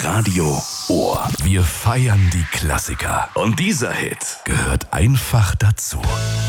Radio Ohr. Wir feiern die Klassiker. Und dieser Hit gehört einfach dazu.